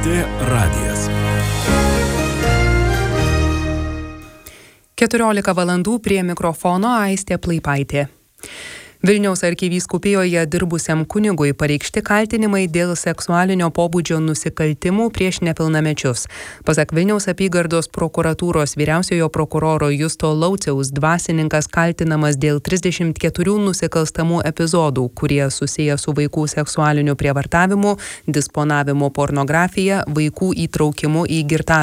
LRT radijas. 14 valandų prie mikrofono Aistė Plaipaitė. Vilniaus arkivyskupijoje dirbusiam kunigui pareikšti kaltinimai dėl seksualinio pobūdžio nusikaltimų prieš nepilnamečius. Pasak Vilniaus apygardos prokuratūros vyriausiojo prokuroro Justo Lauciaus, dvasininkas kaltinamas dėl 34 nusikalstamų epizodų, kurie susiję su vaikų seksualiniu prievartavimu, disponavimu pornografija, vaikų įtraukimu į girtavimą.